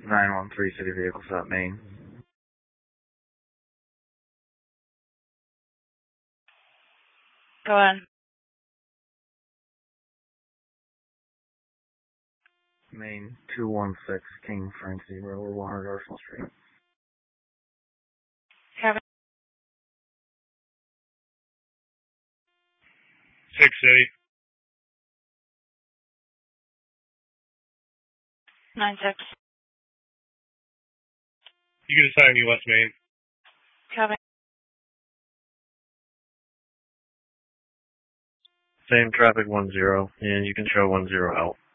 913 City Vehicles at Main. Go on. Main 216 King Francie Road, 100 Arsenal Street. Kevin. 6 City. 9-6. You can assign me West Main. Kevin. Same traffic 10, and you can show 10 out.